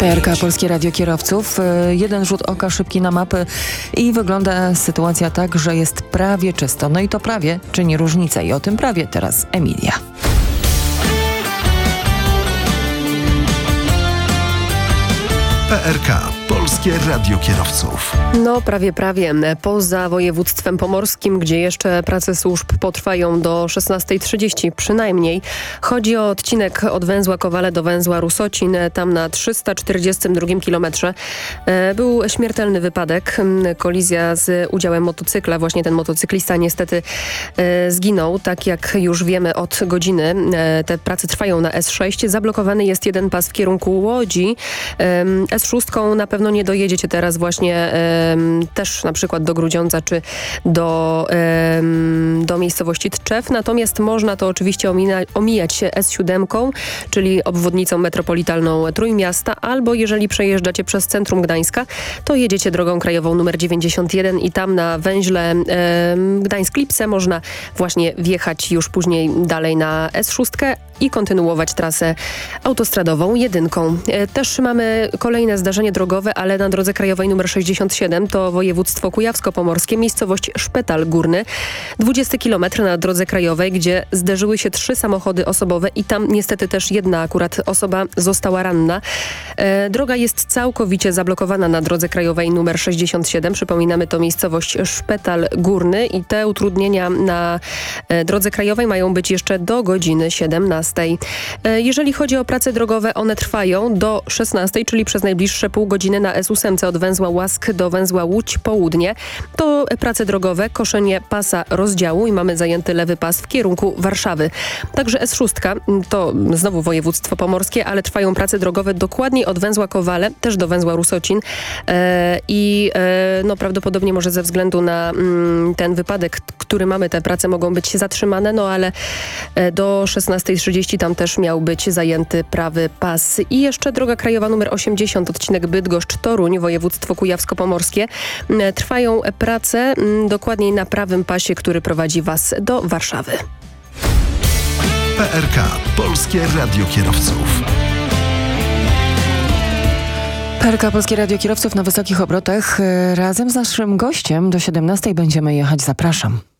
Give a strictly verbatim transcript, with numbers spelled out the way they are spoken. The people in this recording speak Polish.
P R K, Polskie Radio Kierowców. Jeden rzut oka szybki na mapy i wygląda sytuacja tak, że jest prawie czysto. No i to prawie czyni różnicę i o tym prawie teraz Emilia. P R K, Polskie Radio Kierowców. No prawie, prawie. Poza województwem pomorskim, gdzie jeszcze prace służb potrwają do szesnastej trzydzieści przynajmniej. Chodzi o odcinek od węzła Kowale do węzła Rusocin. Tam na trzysta czterdziestym drugim kilometrze był śmiertelny wypadek. Kolizja z udziałem motocykla. Właśnie ten motocyklista niestety zginął. Tak jak już wiemy od godziny. Te prace trwają na S sześć. Zablokowany jest jeden pas w kierunku Łodzi. S sześć na pewno nie dojedziecie teraz właśnie um, też na przykład do Grudziądza czy do, um, do miejscowości Tczew. Natomiast można to oczywiście omina- omijać się S siedem, czyli obwodnicą metropolitalną Trójmiasta, albo jeżeli przejeżdżacie przez centrum Gdańska, to jedziecie drogą krajową numer dziewięćdziesiąt jeden i tam na węźle um, Gdańsk-Lipce można właśnie wjechać już później dalej na S sześć i kontynuować trasę autostradową jedynką. Też mamy kolejne zdarzenie drogowe, ale na drodze krajowej numer sześćdziesiąt siedem, to województwo kujawsko-pomorskie, miejscowość Szpetal Górny. dwudziesty kilometr na drodze krajowej, gdzie zderzyły się trzy samochody osobowe i tam niestety też jedna akurat osoba została ranna. E, droga jest całkowicie zablokowana na drodze krajowej numer sześćdziesiąt siedem. Przypominamy, to miejscowość Szpetal Górny i te utrudnienia na e, drodze krajowej mają być jeszcze do godziny siedemnastej. E, jeżeli chodzi o prace drogowe, one trwają do szesnastej, czyli przez najbliższe pół godziny na S osiem od węzła Łask do węzła Łódź Południe. To prace drogowe, koszenie pasa rozdziału i mamy zajęty lewy pas w kierunku Warszawy. Także S sześć to znowu województwo pomorskie, ale trwają prace drogowe dokładniej od węzła Kowale, też do węzła Rusocin e, i e, no prawdopodobnie może ze względu na mm, ten wypadek, który mamy, te prace mogą być zatrzymane, no ale e, do szesnastej trzydzieści tam też miał być zajęty prawy pas. I jeszcze droga krajowa numer osiemdziesiąt, odcinek Bydgoszcz-Toruń, województwo kujawsko-pomorskie. Trwają prace dokładniej na prawym pasie, który prowadzi Was do Warszawy. P R K, Polskie Radio Kierowców. P R K, Polskie Radio Kierowców na wysokich obrotach. Razem z naszym gościem do siedemnastej będziemy jechać. Zapraszam.